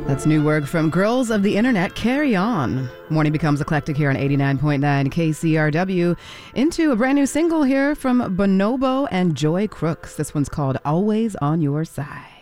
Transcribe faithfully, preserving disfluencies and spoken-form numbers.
That's new work from Girls of the Internet, Carry On. Morning becomes eclectic here on eighty-nine point nine K C R W. Into a brand new single here from Bonobo and Joy Crooks. This one's called Always on Your Side.